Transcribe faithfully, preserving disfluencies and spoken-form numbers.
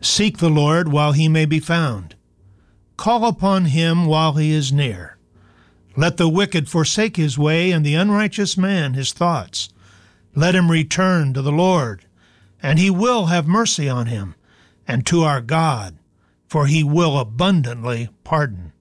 Seek the Lord while he may be found. Call upon him while he is near. Let the wicked forsake his way, and the unrighteous man his thoughts. Let him return to the Lord, and he will have mercy on him, and to our God, for he will abundantly pardon.